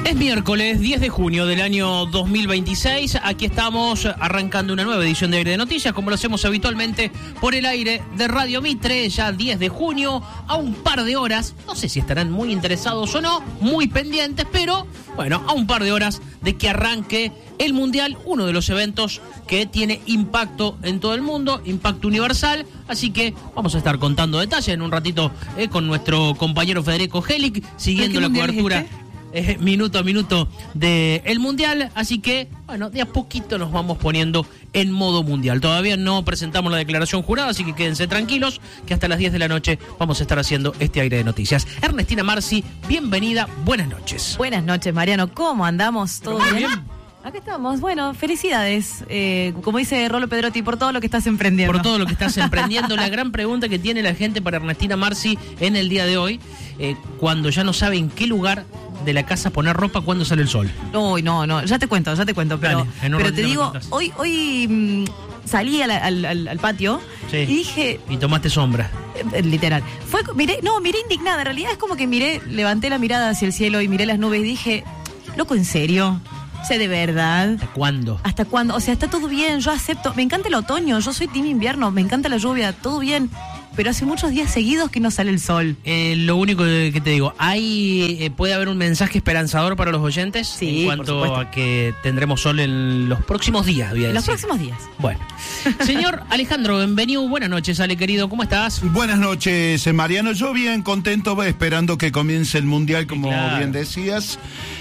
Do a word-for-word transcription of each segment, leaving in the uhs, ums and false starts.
Es miércoles diez de junio del año dos mil veintiséis. Aquí estamos arrancando una nueva edición de Aire de Noticias, como lo hacemos habitualmente por el aire de Radio Mitre, ya diez de junio, a un par de horas. No sé si estarán muy interesados o no, muy pendientes, pero bueno, a un par de horas de que arranque el Mundial, uno de los eventos que tiene impacto en todo el mundo, impacto universal. Así que vamos a estar contando detalles en un ratito eh, con nuestro compañero Federico Helic, siguiendo la cobertura este? eh, minuto a minuto del Mundial. Así que, bueno, de a poquito nos vamos poniendo en modo mundial. Todavía no presentamos la declaración jurada, así que quédense tranquilos, que hasta las diez de la noche vamos a estar haciendo este aire de noticias. Ernestina Marci, bienvenida, buenas noches. Buenas noches, Mariano, ¿cómo andamos? ¿Todo bien? bien? Acá estamos. Bueno, felicidades, eh, como dice Rolo Pedrotti, por todo lo que estás emprendiendo. Por todo lo que estás emprendiendo. La gran pregunta que tiene la gente para Ernestina Marci en el día de hoy, eh, cuando ya no sabe en qué lugar de la casa poner ropa cuando sale el sol. Uy, no, no, ya te cuento, ya te cuento, pero, Dale, pero te digo, hoy hoy mmm, salí al, al, al, al patio sí. y dije... Y tomaste sombra. Eh, literal. Fue, miré, no, miré indignada, en realidad es como que miré, levanté la mirada hacia el cielo y miré las nubes y dije, loco, ¿en serio? O sea, de verdad. ¿Hasta cuándo? ¿Hasta cuándo? O sea, está todo bien, yo acepto. Me encanta el otoño, yo soy team invierno, me encanta la lluvia, todo bien. Pero hace muchos días seguidos que no sale el sol. Eh, lo único que te digo, ¿hay eh, puede haber un mensaje esperanzador para los oyentes? Sí, en cuanto a que tendremos sol en los próximos días, voy a En decir. los próximos días. Bueno. Señor Alejandro Benveniu, buenas noches, Ale querido, ¿cómo estás? Buenas noches, Mariano. Yo bien contento, esperando que comience el Mundial, como claro. bien decías.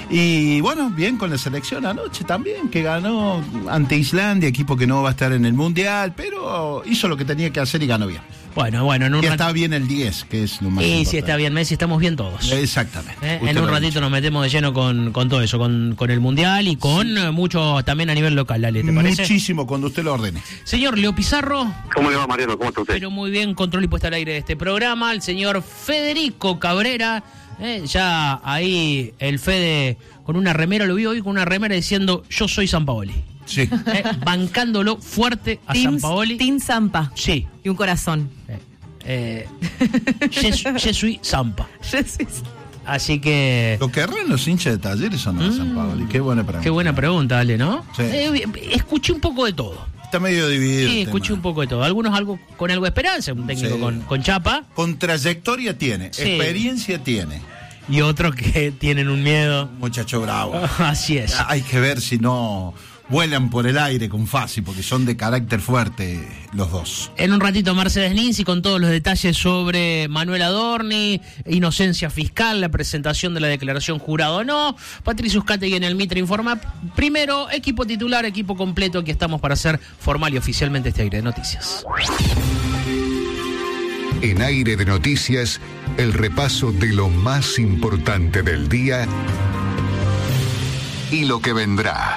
Y bueno, bien con la selección anoche también, que ganó ante Islandia, equipo que no va a estar en el Mundial, pero hizo lo que tenía que hacer y ganó bien. Bueno, bueno, en un y rat... está bien el diez, que es lo más sí, importante. Sí, está bien, Messi, estamos bien todos. Exactamente. ¿Eh? En un ratito nos metemos de lleno con, con todo eso, con, con el Mundial y con sí. mucho también a nivel local, Ale, ¿te parece? Muchísimo, cuando usted lo ordene. Señor Leo Pizarro. ¿Cómo le va, Mariano? ¿Cómo está usted? Pero muy bien, control y puesta al aire de este programa. El señor Federico Cabrera, eh, ya ahí el Fede con una remera, lo vi hoy con una remera diciendo, yo soy Sampaoli. Sí. Eh, bancándolo fuerte a Team, Sampaoli. Team Sampa. Sí. Y un corazón. Eh. Eh, je suis Sampa. Así que... ¿Lo querrán los hinchas de Talleres o no, mm, San Paoli? Qué buena pregunta. Qué buena pregunta, Ale, ¿no? Sí. Eh, escuché un poco de todo. Está medio dividido. Sí, escuché tema. un poco de todo. Algunos algo con algo de esperanza, un técnico sí. con, con chapa. Con trayectoria tiene, sí. experiencia tiene. Y otros que tienen un miedo. Muchacho bravo. Así es. Hay que ver si no... vuelan por el aire con Fassi, porque son de carácter fuerte los dos. En un ratito Mercedes Ninzi con todos los detalles sobre Manuel Adorni, inocencia fiscal, la presentación de la declaración jurada o no. Patricio Uzcategui en el Mitre informa. Primero, equipo titular, equipo completo, aquí estamos para hacer formal y oficialmente este aire de noticias. En Aire de Noticias, el repaso de lo más importante del día y lo que vendrá.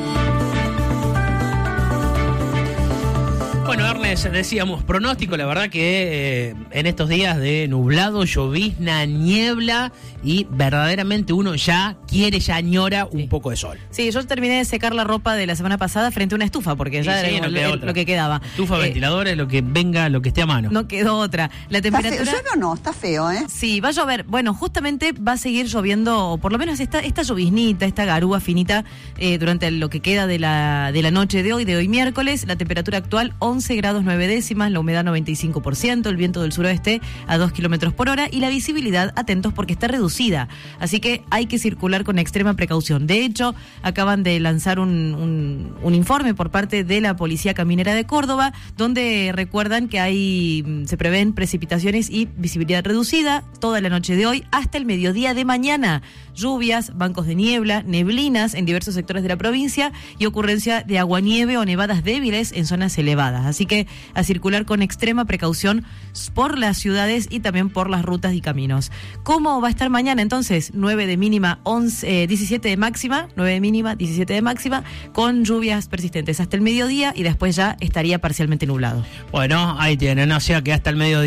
Bueno, Ernest, decíamos, pronóstico, la verdad que eh, en estos días de nublado, llovizna, niebla y verdaderamente uno ya quiere, ya añora un sí. poco de sol. Sí, yo terminé de secar la ropa de la semana pasada frente a una estufa porque sí, ya sí, era no lo, lo que quedaba. Estufa, eh, ventiladores, lo que venga, lo que esté a mano. No quedó otra. La temperatura... ¿Está feo? No, está feo, ¿eh? Sí, va a llover. Bueno, justamente va a seguir lloviendo, o por lo menos esta, esta lloviznita, esta garúa finita eh, durante lo que queda de la, de la noche de hoy, de hoy miércoles. La temperatura actual once grados nueve décimas, la humedad noventa y cinco por ciento, el viento del suroeste a dos kilómetros por hora y la visibilidad, atentos porque está reducida, así que hay que circular con extrema precaución. De hecho, acaban de lanzar un, un, un informe por parte de la Policía Caminera de Córdoba, donde recuerdan que hay se prevén precipitaciones y visibilidad reducida toda la noche de hoy hasta el mediodía de mañana. Lluvias, bancos de niebla, neblinas en diversos sectores de la provincia y ocurrencia de aguanieve o nevadas débiles en zonas elevadas. Así que a circular con extrema precaución por las ciudades y también por las rutas y caminos. ¿Cómo va a estar mañana entonces? nueve de mínima, once, eh, diecisiete de máxima, nueve de mínima, diecisiete de máxima, con lluvias persistentes hasta el mediodía y después ya estaría parcialmente nublado. Bueno, ahí tienen, o sea que hasta el mediodía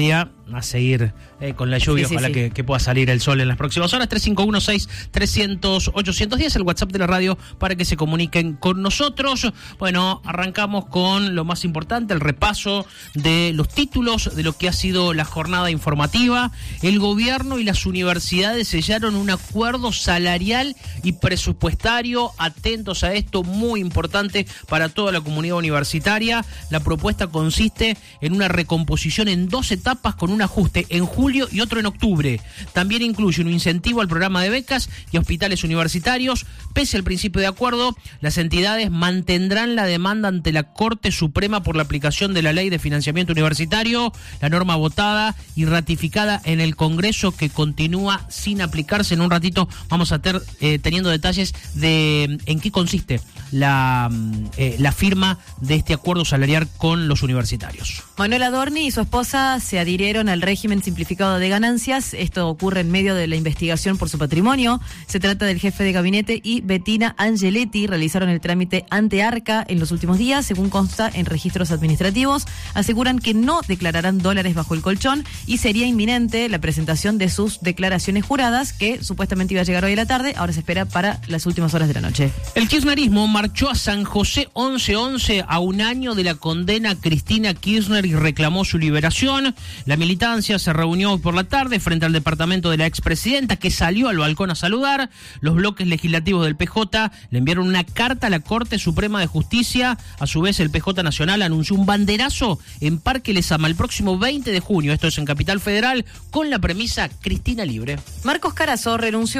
a seguir eh, con la lluvia, sí, sí, ojalá sí. Que, que pueda salir el sol en las próximas horas. Tres cinco uno seis trescientos ochocientos diez, el WhatsApp de la radio para que se comuniquen con nosotros. Bueno, arrancamos con lo más importante, el repaso de los títulos de lo que ha sido la jornada informativa. El gobierno y las universidades sellaron un acuerdo salarial y presupuestario. Atentos a esto, muy importante para toda la comunidad universitaria. La propuesta consiste en una recomposición en dos etapas con un ajuste en julio y otro en octubre. También incluye un incentivo al programa de becas y hospitales universitarios. Pese al principio de acuerdo, las entidades mantendrán la demanda ante la Corte Suprema por la aplicación de la Ley de Financiamiento Universitario, la norma votada y ratificada en el Congreso que continúa sin aplicarse. En un ratito vamos a estar eh, teniendo detalles de en qué consiste la, eh, la firma de este acuerdo salarial con los universitarios. Manuel Adorni y su esposa se adhirieron al régimen simplificado de ganancias. Esto ocurre en medio de la investigación por su patrimonio. Se trata del jefe de gabinete y Bettina Angeletti. Realizaron el trámite ante Arca en los últimos días, según consta en registros administrativos. Aseguran que no declararán dólares bajo el colchón y sería inminente la presentación de sus declaraciones juradas, que supuestamente iba a llegar hoy a la tarde. Ahora se espera para las últimas horas de la noche. El kirchnerismo marchó a San José once once a un año de la condena a Cristina Kirchner y reclamó su liberación. La militancia se reunió hoy por la tarde frente al departamento de la expresidenta, que salió al balcón a saludar. Los bloques legislativos del P J le enviaron una carta a la Corte Suprema de Justicia. A su vez, el P J Nacional anunció un banderazo en Parque Lezama el próximo veinte de junio, esto es en Capital Federal, con la premisa Cristina libre. Marcos Carazo renunció